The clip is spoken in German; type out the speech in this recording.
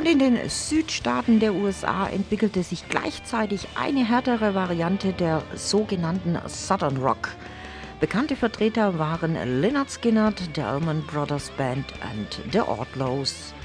Und in den Südstaaten der USA entwickelte sich gleichzeitig eine härtere Variante der sogenannten Southern Rock. Bekannte Vertreter waren Lynyrd Skynyrd, der Allman Brothers Band und The Outlaws.